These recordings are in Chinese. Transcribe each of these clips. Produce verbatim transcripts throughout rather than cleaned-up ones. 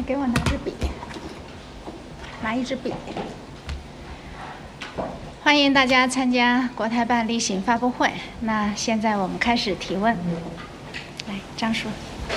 给我拿支笔，拿一支笔。欢迎大家参加国台办例行发布会。那现在我们开始提问。来，张叔。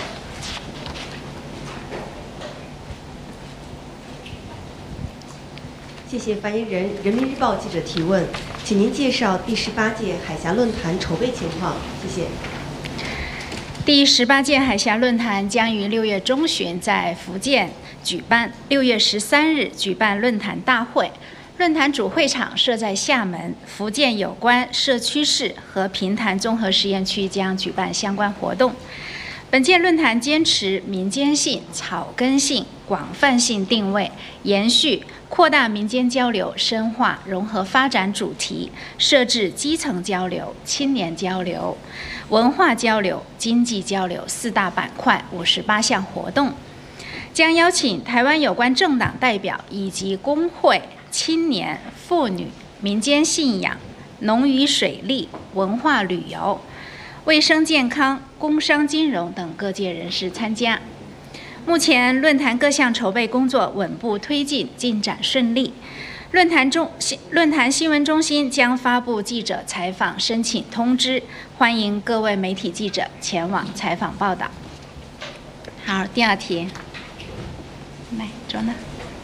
谢谢发言人。人民日报记者提问，请您介绍第十八届海峡论坛筹备情况。谢谢。 第十八届海峡论坛将于六月中旬在福建举办，六月十三日举办论坛大会。论坛主会场设在厦门，福建有关社区市和平潭综合实验区将举办相关活动。本届论坛坚持民间性、草根性、广泛性定位，延续扩大民间交流、深化融合发展主题，设置基层交流、青年交流、文化交流、经济交流四大板块，五十八项活动，将邀请台湾有关政党代表以及工会、青年、妇女、民间信仰、农渔水利、文化旅游、卫生健康、工商金融等各界人士参加。目前论坛各项筹备工作稳步推进，进展顺利。论坛中论坛新闻中心将发布记者采访申请通知，欢迎各位媒体记者前往采访报道。好，第二题。来，周娜。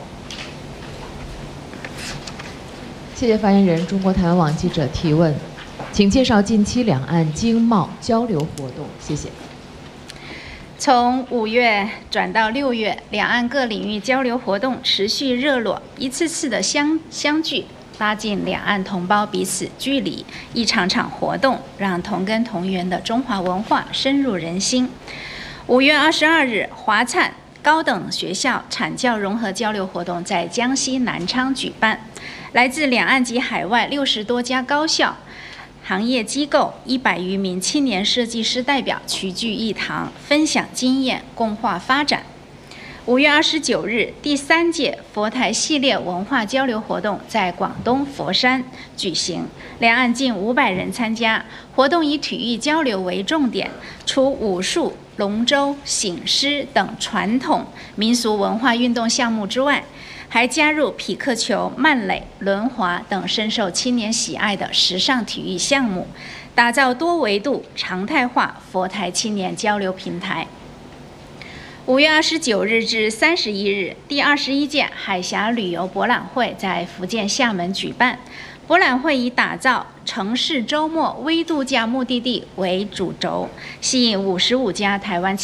谢谢发言人。中国台湾网记者提问，请介绍近期两岸经贸交流活动。谢谢。 从五月转到六月，两岸各领域交流活动持续热络，一次次的相相聚，拉近两岸同胞彼此距离；一场场活动，让同根同源的中华文化深入人心。五月二十二日，华灿高等学校产教融合交流活动在江西南昌举办，来自两岸及海外六十多家高校、行业机构一百余名青年设计师代表齐聚一堂，分享经验，共话发展。五月二十九日，第三届佛台系列文化交流活动在广东佛山举行，两岸近五百人参加。活动以体育交流为重点，除武术、龙舟、醒狮等传统民俗文化运动项目之外，还加入匹克球、慢垒、轮滑等深受青年喜爱的时尚体育项目，打造多维度、常态化佛台青年交流平台。五月二十九日至三十一日，第二十一届海峡旅游博览会在福建厦门举办。博览会以打造城市周末微度假目的地为主轴，吸引五十五家台湾